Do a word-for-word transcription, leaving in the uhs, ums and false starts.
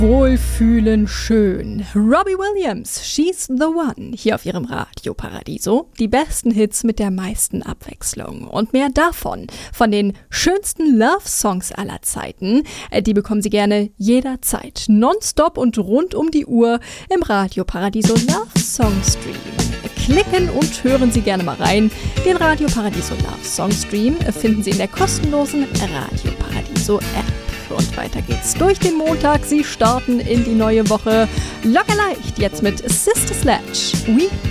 Wohlfühlen schön. Robbie Williams, She's the One, hier auf ihrem Radio Paradiso. Die besten Hits mit der meisten Abwechslung. Und mehr davon, von den schönsten Love-Songs aller Zeiten, die bekommen Sie gerne jederzeit, nonstop und rund um die Uhr im Radio Paradiso Love Song Stream. Klicken und hören Sie gerne mal rein. Den Radio Paradiso Love Song Stream finden Sie in der kostenlosen Radio Paradiso App. Und weiter geht's durch den Montag. Sie starten in die neue Woche locker leicht. Jetzt mit Sister Sledge. We